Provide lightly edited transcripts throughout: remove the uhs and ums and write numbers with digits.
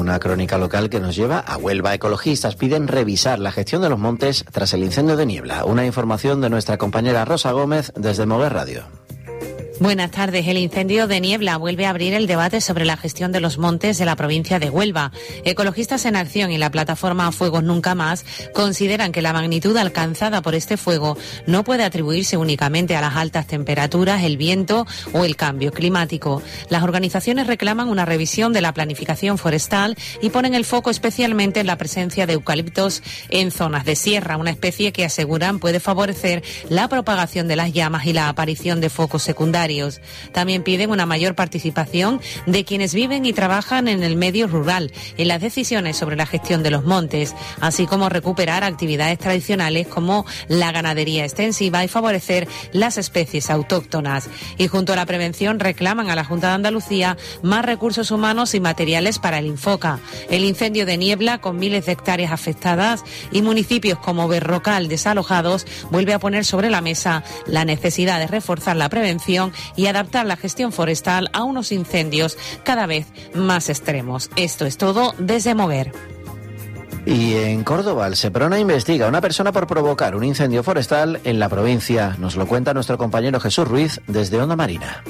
una crónica local que nos lleva a Huelva. Ecologistas piden revisar la gestión de los montes tras el incendio de Niebla. Una información de nuestra compañera Rosa Gómez desde Moguer Radio. Buenas tardes. El incendio de Niebla vuelve a abrir el debate sobre la gestión de los montes de la provincia de Huelva. Ecologistas en Acción y la plataforma Fuegos Nunca Más consideran que la magnitud alcanzada por este fuego no puede atribuirse únicamente a las altas temperaturas, el viento o el cambio climático. Las organizaciones reclaman una revisión de la planificación forestal y ponen el foco especialmente en la presencia de eucaliptos en zonas de sierra, una especie que aseguran puede favorecer la propagación de las llamas y la aparición de focos secundarios. También piden una mayor participación de quienes viven y trabajan en el medio rural en las decisiones sobre la gestión de los montes, así como recuperar actividades tradicionales como la ganadería extensiva y favorecer las especies autóctonas. Y junto a la prevención reclaman a la Junta de Andalucía más recursos humanos y materiales para el Infoca. El incendio de Niebla, con miles de hectáreas afectadas y municipios como Berrocal desalojados, vuelve a poner sobre la mesa la necesidad de reforzar la prevención y adaptar la gestión forestal a unos incendios cada vez más extremos. Esto es todo desde Moguer. Y en Córdoba, el Seprona investiga a una persona por provocar un incendio forestal en la provincia. Nos lo cuenta nuestro compañero Jesús Ruiz desde Onda Marina.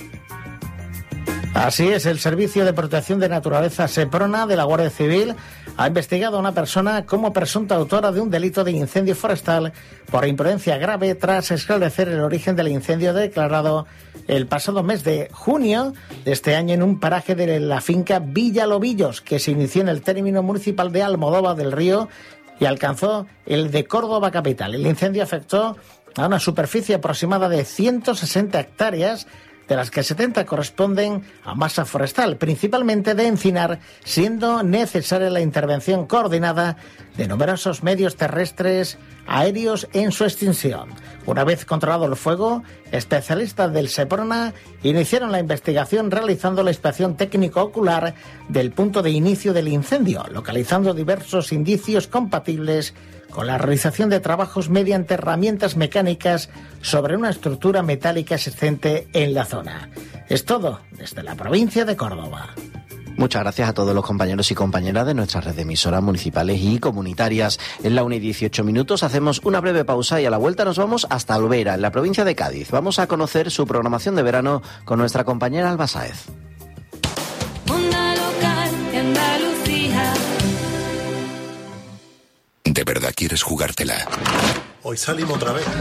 Así es, el Servicio de Protección de Naturaleza Seprona de la Guardia Civil ha investigado a una persona como presunta autora de un delito de incendio forestal por imprudencia grave tras esclarecer el origen del incendio declarado el pasado mes de junio de este año en un paraje de la finca Villalobillos, que se inició en el término municipal de Almodóvar del Río y alcanzó el de Córdoba capital. El incendio afectó a una superficie aproximada de 160 hectáreas, de las que 70 corresponden a masa forestal, principalmente de encinar, siendo necesaria la intervención coordinada de numerosos medios terrestres, aéreos en su extinción. Una vez controlado el fuego, especialistas del Seprona iniciaron la investigación realizando la inspección técnico-ocular del punto de inicio del incendio, localizando diversos indicios compatibles con la realización de trabajos mediante herramientas mecánicas sobre una estructura metálica existente en la zona. Es todo desde la provincia de Córdoba. Muchas gracias a todos los compañeros y compañeras de nuestras redes de emisoras municipales y comunitarias. En la 1:18 hacemos una breve pausa y a la vuelta nos vamos hasta Alvera, en la provincia de Cádiz. Vamos a conocer su programación de verano con nuestra compañera Alba Sáez. Onda local de Andalucía. ¿De verdad quieres jugártela? Hoy salimos otra vez.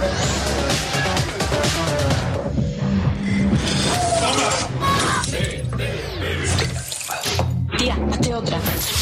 Tía, hazte otra.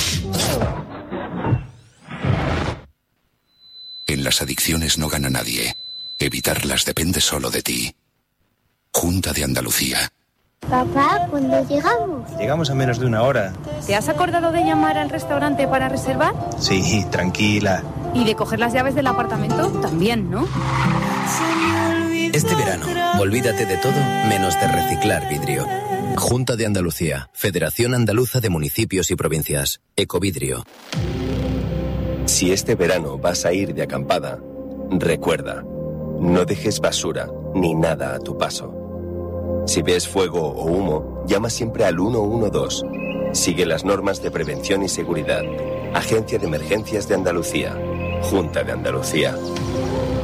En las adicciones no gana nadie. Evitarlas depende solo de ti. Junta de Andalucía. Papá, ¿cuándo llegamos? Llegamos a menos de una hora. ¿Te has acordado de llamar al restaurante para reservar? Sí, tranquila. ¿Y de coger las llaves del apartamento? También, ¿no? Este verano, olvídate de todo menos de reciclar vidrio. Junta de Andalucía, Federación Andaluza de Municipios y Provincias, Ecovidrio. Si este verano vas a ir de acampada, recuerda, no dejes basura ni nada a tu paso. Si ves fuego o humo, llama siempre al 112. Sigue las normas de prevención y seguridad. Agencia de Emergencias de Andalucía. Junta de Andalucía.